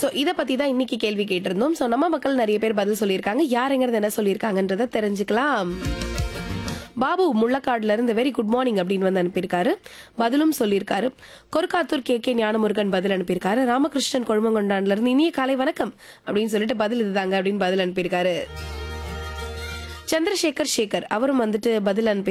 So இத பத்தி தான் இன்னைக்கு கேள்வி கேட்டிருந்தோம். சோ நம்ம மக்கள் நிறைய பேர் பதில் சொல்லியிருக்காங்க. யாருங்கிறது என்ன சொல்லியிருக்காங்கன்றத தெரிஞ்சுக்கலாம். பாபு முள்ளக்காடுல இருந்து வெரி குட் மார்னிங் அப்படின்னு வந்து அனுப்பியிருக்காரு. பதிலும் சொல்லியிருக்காரு. கொருக்காத்தூர் கே ஞானமுருகன் பதில் அனுப்பியிருக்காரு. ராமகிருஷ்ணன் கொழுமங்கொண்டான்ல இருந்து இனிய காலை வணக்கம் அப்படின்னு சொல்லிட்டு பதில் இதுதாங்க அப்படின்னு பதில் அனுப்பியிருக்காரு. சந்திரசேகர் அவரும் வந்துட்டு பதில் அனுப்பி